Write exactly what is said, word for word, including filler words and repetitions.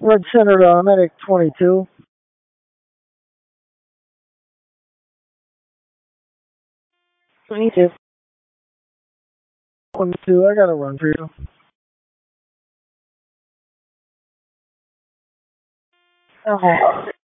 Red Center, uh, Medic twenty-two. twenty-two. twenty-two, I got a run for you. Okay.